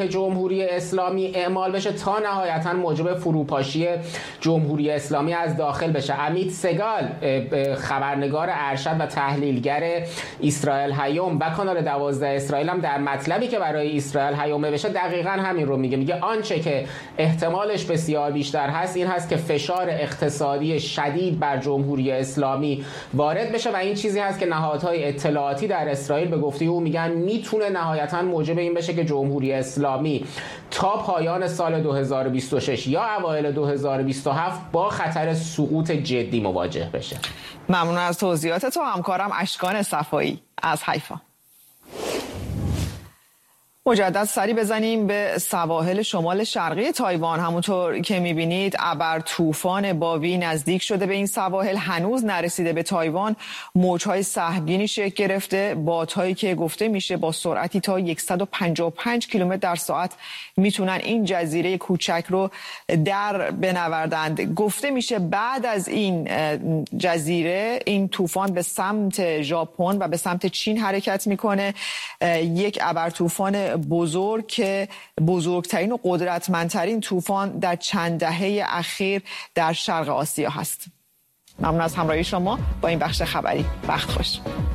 جمهوری اسلامی اعمال بشه تا نهایتا موجب فروپاشی جمهوری اسلامی از داخل بشه. امیت سگال، خبرنگار ارشد و تحلیلگر اسرائیل هیوم و کانال 12 اسرائیل هم در مطلبی که برای اسرائیل هیوم بشه دقیقاً همین رو میگه آنچه که احتمالش بسیار بیشتر هست این هست که فشار اقتصادی شدید بر جمهوری اسلامی وارد بشه و این چیزی هست که نهادهای اطلاعاتی در اسرائیل به گفته او میگن میتونه نهایتاً موجب این بشه که جمهوری اسلامی تا پایان سال 2026 یا اوایل 2027 با خطر سقوط جدی مواجه بشه. ممنون از توضیحات تو همکارم اشکان صفایی از حیفا. مجدد سری بزنیم به سواحل شمال شرقی تایوان. همونطور که میبینید ابر طوفان باوی نزدیک شده به این سواحل، هنوز نرسیده به تایوان. موجهای سهمگینی شکل گرفته، بادهایی که گفته میشه با سرعتی تا 155 کیلومتر در ساعت میتونن این جزیره کوچک رو در بنوردند. گفته میشه بعد از این جزیره این طوفان به سمت ژاپن و به سمت چین حرکت میکنه. یک ابر طوفان بزرگ که بزرگترین و قدرتمندترین طوفان در چند دهه اخیر در شرق آسیا هست. ممنون از همراهی شما با این بخش خبری. وقت خوش.